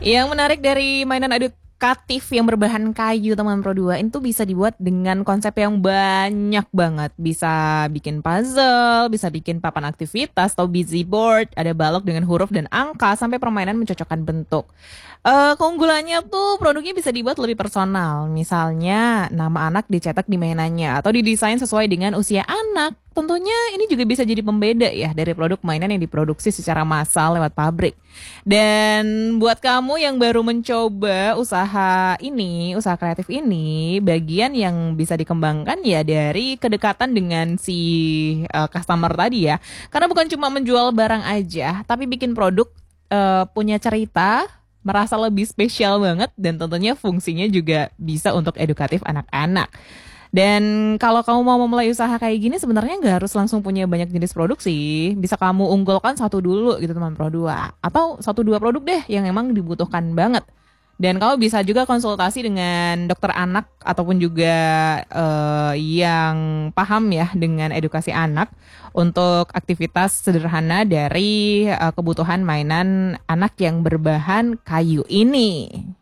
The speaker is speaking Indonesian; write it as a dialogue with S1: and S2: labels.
S1: Yang menarik dari mainan edukatif yang berbahan kayu teman Pro 2 itu bisa dibuat dengan konsep yang banyak banget. Bisa bikin puzzle, bisa bikin papan aktivitas atau busy board, ada balok dengan huruf dan angka sampai permainan mencocokkan bentuk. Keunggulannya tuh produknya bisa dibuat lebih personal. Misalnya nama anak dicetak di mainannya atau didesain sesuai dengan usia anak. Tentunya ini juga bisa jadi pembeda ya dari produk mainan yang diproduksi secara massal lewat pabrik. Dan buat kamu yang baru mencoba usaha kreatif ini, bagian yang bisa dikembangkan ya dari kedekatan dengan si customer tadi ya. Karena bukan cuma menjual barang aja, tapi bikin produk punya cerita, merasa lebih spesial banget dan tentunya fungsinya juga bisa untuk edukatif anak-anak. Dan kalau kamu mau memulai usaha kayak gini sebenarnya nggak harus langsung punya banyak jenis produk sih. Bisa kamu unggulkan satu dulu gitu teman Pro 2. Atau satu dua produk deh yang emang dibutuhkan banget. Dan kamu bisa juga konsultasi dengan dokter anak ataupun juga yang paham ya dengan edukasi anak untuk aktivitas sederhana dari kebutuhan mainan anak yang berbahan kayu ini.